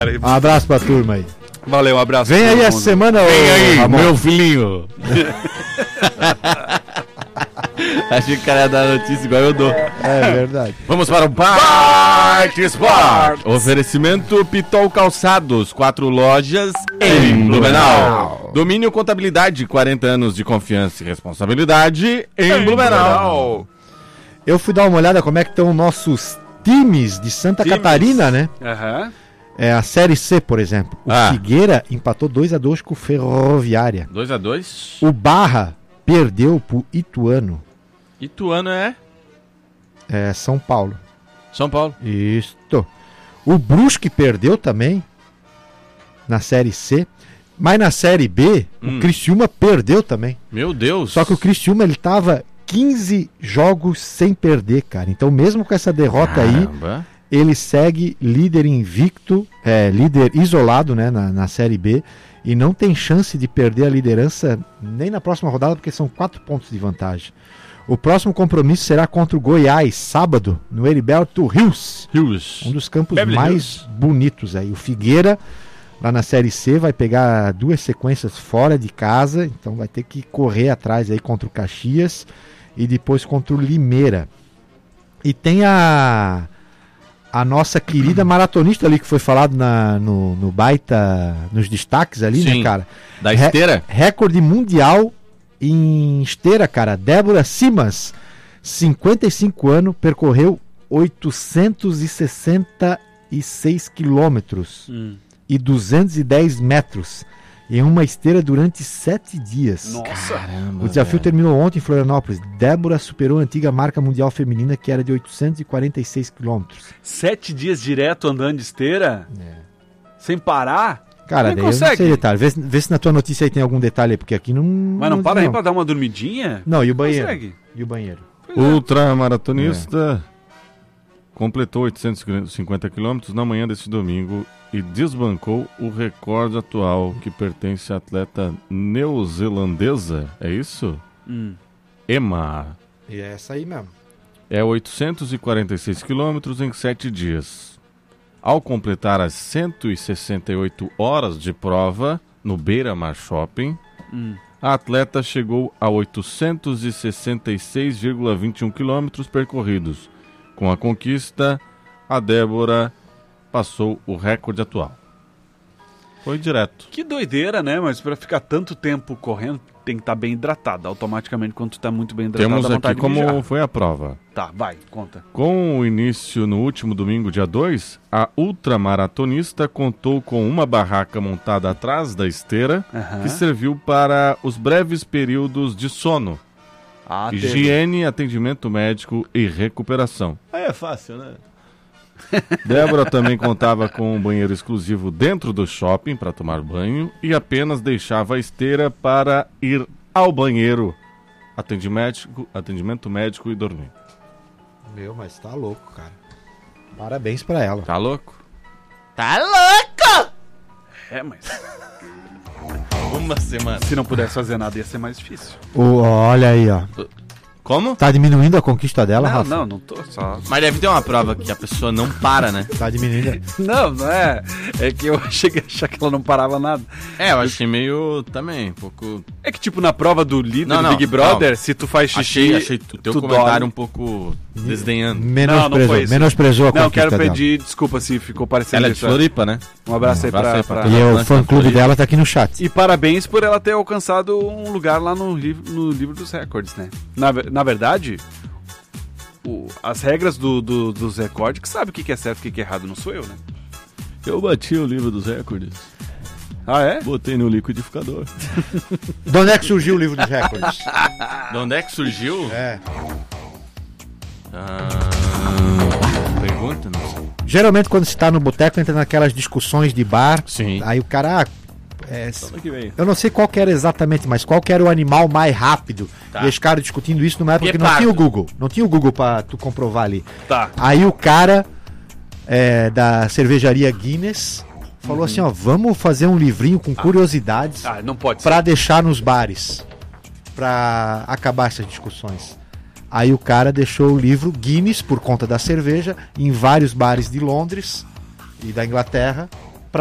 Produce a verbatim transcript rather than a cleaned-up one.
Um abraço pra turma aí. Valeu, um abraço. Vem aí essa semana, Vem aí, Ramon. meu filhinho. Achei que o cara ia dar notícia igual eu dou. É verdade. Vamos para o Bike Sport. Oferecimento Pitol Calçados, quatro lojas em Blumenau. Domínio Contabilidade, quarenta anos de confiança e responsabilidade em Blumenau. Eu fui dar uma olhada como é que estão nossos times de Santa Times. Catarina, né? Aham. É a Série C, por exemplo. O Ah. Figueira empatou dois a dois com o Ferroviária. dois a dois. O Barra perdeu pro Ituano, Ituano é é, São Paulo. São Paulo. Isto. O Brusque perdeu também na Série C. Mas na Série B, Hum. o Criciúma perdeu também. Meu Deus. Só que o Criciúma, ele tava quinze jogos sem perder, cara. Então mesmo com essa derrota aí, Caramba. ele segue líder invicto, é, líder isolado, né, na, na Série B, e não tem chance de perder a liderança nem na próxima rodada, porque são quatro pontos de vantagem. O próximo compromisso será contra o Goiás, sábado, no Heriberto Rios, Hughes. um dos campos Beverly mais Hills. bonitos aí. O Figueira, lá na Série C, vai pegar duas sequências fora de casa, então vai ter que correr atrás aí contra o Caxias e depois contra o Limeira. E tem a a nossa querida maratonista ali que foi falado na, no, no baita, nos destaques ali, Sim. né, cara? Da Re- esteira? Recorde mundial em esteira, cara. Débora Simas, cinquenta e cinco anos, percorreu oitocentos e sessenta e seis quilômetros Hum. e duzentos e dez metros em uma esteira durante sete dias. Nossa. Caramba, O desafio velho. terminou ontem em Florianópolis. Débora superou a antiga marca mundial feminina, que era de oitocentos e quarenta e seis quilômetros. Sete dias direto andando de esteira? Sem parar? Cara, Como é que daí eu não consegue? sei detalhe. Vê, vê se na tua notícia aí tem algum detalhe, porque aqui não... Mas não para aí pra dar uma dormidinha? Não, e o banheiro? Consegue. E o banheiro? Ultramaratonista completou oitocentos e cinquenta quilômetros na manhã deste domingo e desbancou o recorde atual que pertence à atleta neozelandesa. É isso? Hum. Emma. E é essa aí mesmo. É oitocentos e quarenta e seis quilômetros em sete dias. Ao completar as cento e sessenta e oito horas de prova no Beira-Mar Shopping, Hum. a atleta chegou a oitocentos e sessenta e seis vírgula vinte e um quilômetros percorridos. Com a conquista, a Débora passou o recorde atual. Foi direto. Que doideira, né? Mas pra ficar tanto tempo correndo, tem que estar bem hidratado. Automaticamente, quando tu tá muito bem hidratado, Temos dá vontade aqui de mijar. como foi a prova. Tá, vai, conta. Com o início no último domingo, dia dois, a ultramaratonista contou com uma barraca montada atrás da esteira, Aham. que serviu para os breves períodos de sono, Ah, teve. higiene, atendimento médico e recuperação. Aí é fácil, né? Débora também contava com um banheiro exclusivo dentro do shopping para tomar banho e apenas deixava a esteira para ir ao banheiro, atendimento, atendimento médico e dormir. Meu, mas tá louco, cara. Parabéns pra ela. Tá louco? É, mas Uma semana. se não pudesse fazer nada, ia ser mais difícil. O, olha aí, ó. Como? Tá diminuindo a conquista dela, Não, Rafa? não, não tô só... Mas deve ter uma prova que a pessoa não para, né? Tá diminuindo. Não, não é. É que eu cheguei a achar que ela não parava nada. É, eu achei meio também, um pouco... É que, tipo, na prova do líder Não, do não, Big Brother, calma. se tu faz xixi... Achei, achei o teu tu comentário dorme. um pouco desdenhando. Menosprezou, Não, não foi isso. menosprezou a Não, conquista quero dela. pedir desculpa se ficou parecendo Ela é de isso. Floripa, né? Um abraço aí Um abraço pra... aí pra pra- E o Lanche fã na clube Floripa. dela tá aqui no chat. E parabéns por ela ter alcançado um lugar lá no, liv- no livro dos recordes, né? Na, ve- na verdade, o- as regras do, do- dos recordes, que sabe o que que é certo e o que que é errado, não sou eu, né? Eu bati o livro dos recordes, Ah, é? botei no liquidificador. De onde é que surgiu o livro dos recordes? De onde é que surgiu? É. Ah, pergunta, não sei. Geralmente quando se tá no boteco entra naquelas discussões de bar. Sim. Aí o cara... ah, é, Ano que vem. eu não sei qual que era exatamente, mas qual que era o animal mais rápido. Tá. E os caras discutindo isso numa época que não Guepardo. tinha o Google. Não tinha o Google pra tu comprovar ali. Tá. Aí o cara é, da cervejaria Guinness falou assim, ó, vamos fazer um livrinho com curiosidades Ah, não pode pra ser. deixar nos bares, pra acabar essas discussões. Aí o cara deixou o livro Guinness, por conta da cerveja, em vários bares de Londres e da Inglaterra,